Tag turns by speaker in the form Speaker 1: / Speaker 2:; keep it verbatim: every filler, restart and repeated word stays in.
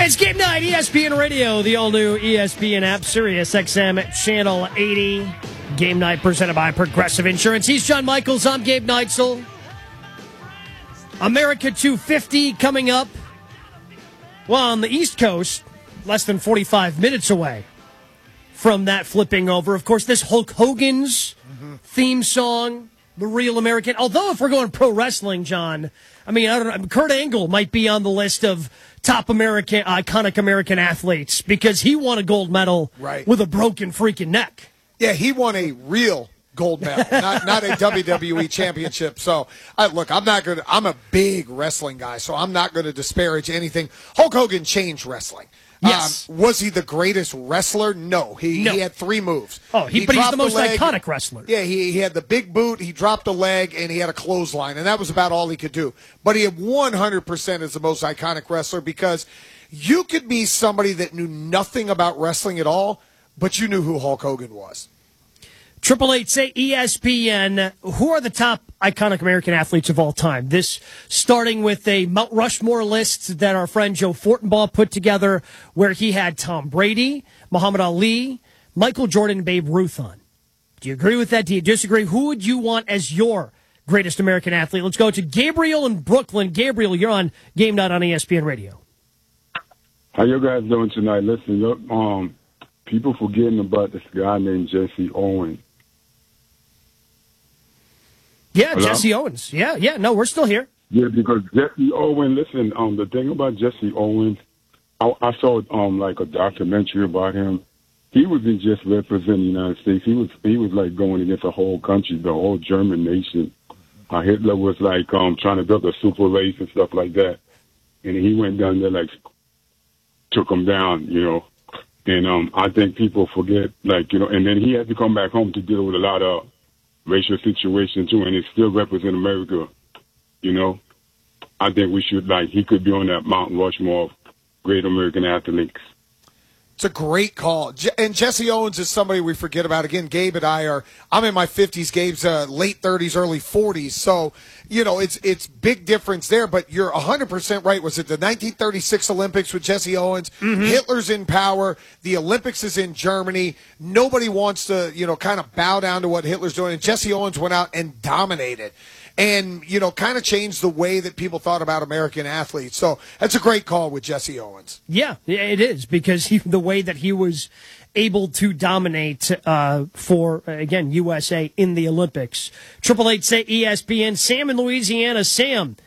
Speaker 1: It's game night, E S P N Radio, the all-new E S P N app, Sirius X M Channel eighty. Game night presented by Progressive Insurance. He's John Michaels. I'm Gabe Neitzel. America two fifty coming up. Well, on the East Coast, less than forty-five minutes away from that flipping over. Of course, this Hulk Hogan's mm-hmm. theme song, The Real American. Although, if we're going pro wrestling, John, I mean, I don't know, Kurt Angle might be on the list of top American, iconic American athletes because he won a gold medal
Speaker 2: right.
Speaker 1: with a broken freaking neck.
Speaker 2: Yeah, he won a real gold medal, not not a W W E championship. So, I, look, I'm not going to, I'm a big wrestling guy, so I'm not going to disparage anything. Hulk Hogan changed wrestling.
Speaker 1: Yes.
Speaker 2: Um, was he the greatest wrestler? No. He
Speaker 1: no.
Speaker 2: he had three moves.
Speaker 1: Oh, he,
Speaker 2: he
Speaker 1: but he's the most
Speaker 2: leg.
Speaker 1: iconic wrestler.
Speaker 2: Yeah, he, he had the big boot, he dropped a leg, and he had a clothesline, and that was about all he could do. But he had one hundred percent as the most iconic wrestler because you could be somebody that knew nothing about wrestling at all, but you knew who Hulk Hogan was.
Speaker 1: Triple eight say E S P N. Who are the top iconic American athletes of all time? This starting with a Mount Rushmore list that our friend Joe Fortenbaugh put together, where he had Tom Brady, Muhammad Ali, Michael Jordan, and Babe Ruth on. Do you agree with that? Do you disagree? Who would you want as your greatest American athlete? Let's go to Gabriel in Brooklyn. Gabriel, you're on Game Night on E S P N Radio.
Speaker 3: How you guys doing tonight? Listen, um, people forgetting about this guy named Jesse Owens.
Speaker 1: Yeah,
Speaker 3: Hello?
Speaker 1: Jesse Owens. Yeah, yeah. No, we're still here.
Speaker 3: Yeah, because Jesse Owens, listen, um, the thing about Jesse Owens, I, I saw um like a documentary about him. He wasn't just representing the United States. He was he was like going against the whole country, the whole German nation. Uh, Hitler was like um trying to build a super race and stuff like that, and he went down there like took him down, you know. And um I think people forget, like, you know, and then he had to come back home to deal with a lot of racial situation too, and it still represents America. You know, I think we should, like, he could be on that Mount Rushmore of great American athletes.
Speaker 2: It's a great call. And Jesse Owens is somebody we forget about. Again, Gabe and I are, I'm in my fifties, Gabe's uh, late thirties, early forties. So, you know, it's it's big difference there. But you're one hundred percent right. Was it the nineteen thirty-six Olympics with Jesse Owens? Mm-hmm. Hitler's in power. The Olympics is in Germany. Nobody wants to, you know, kind of bow down to what Hitler's doing. And Jesse Owens went out and dominated. And, you know, kind of changed the way that people thought about American athletes. So that's a great call with Jesse Owens.
Speaker 1: Yeah, it is, because he, the way that he was able to dominate uh, for, again, U S A in the Olympics. Triple eight say E S P N. Sam in Louisiana. Sam,